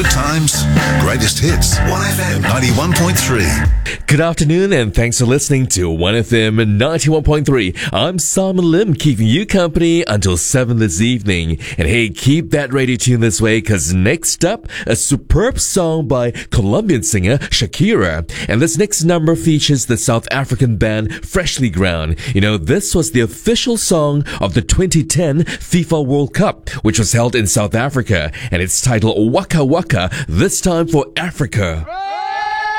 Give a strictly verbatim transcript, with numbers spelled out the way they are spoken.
Good times, greatest hits. one F M ninety-one point three. Good afternoon and thanks for listening to one F M ninety-one point three. I'm Simon Lim, keeping you company until seven this evening. And hey, keep that radio tune this way, because next up, a superb song by Colombian singer Shakira. And this next number features the South African band Freshly Ground. You know, this was the official song of the twenty ten FIFA World Cup, which was held in South Africa. And it's titled Waka Waka, this time for Africa.